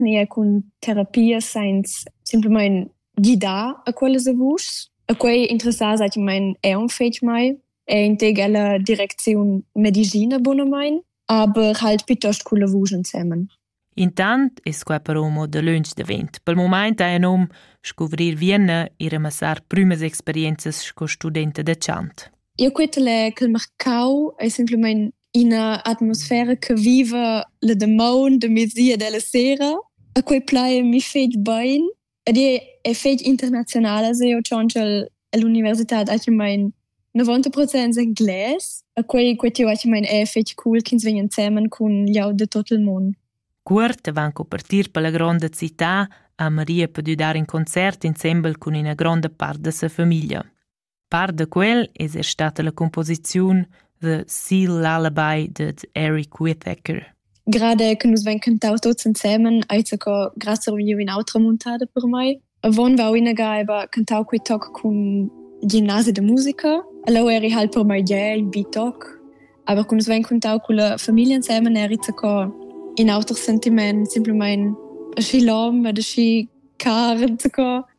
e con terapia sainz semplamein guidar a quellas avus. A quei interessar seit mein un fetg mai e integ alla direcziun medicina bonamein, aber halt piuttost con lavus insieme. Intant es qua però mo de lunch de vent. Pel moment hai un scovrir Vienna e ramassar prümes experienzas sco studenta de chant. Io quetele che il mercau è semplamein una atmosfera che viva le demon de mesia della sera. A quei playa mi fetg bain. Ed è fetg internazionale se io chonchel all'università anche mein 90% inglese. A quei io anche mein è fetg cool che vengono insieme con gli auto di tutto il mondo. Cuort avanco partir per la grande città, a Maria podia dare un concert insieme con una grande parte de sa famiglia. Part de quel es stata la composizione The Seal Lullaby de Eric Whittaker. Gerade che nus ven cantau tots insieme, aiza co grazie a un'altra montata per mai. Avon va una gaiba cantau quei toc con ginnasi de musica. Allora eri halt per mai in B-toc. Aber quando nus ven cantau con la famiglia insieme, eri co in altro sentiment, semplamein a schi lom, a schi car, co